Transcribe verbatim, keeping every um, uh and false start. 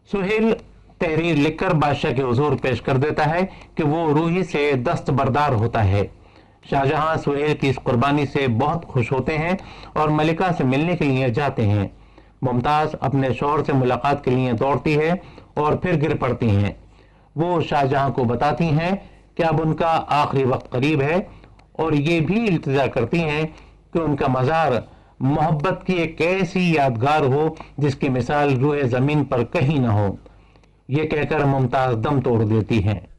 सुहेल तहरीर लिखकर बादशाह के हुजूर पेश कर देता है कि वो रूही से दस्तबरदार होता है। शाहजहां सुहेल की इस कुर्बानी से बहुत खुश होते हैं और मलिका से मिलने के लिए जाते हैं। मुमताज अपने शौहर से मुलाकात के लिए दौड़ती है और फिर गिर पड़ती हैं। वो शाहजहां को बताती हैं कि अब उनका आखिरी वक्त करीब है और ये भी इल्तिजा करती हैं कि उनका मज़ार मोहब्बत की एक ऐसी यादगार हो जिसकी मिसाल रूए ज़मीन पर कहीं ना हो। ये कहकर मुमताज दम तोड़ देती हैं।